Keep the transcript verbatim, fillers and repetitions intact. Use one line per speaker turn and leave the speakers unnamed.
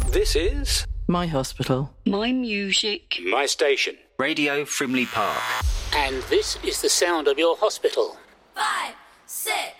This is
My hospital.
My music.
my station.
Radio Frimley Park.
And this is the sound of your hospital.
Five, six,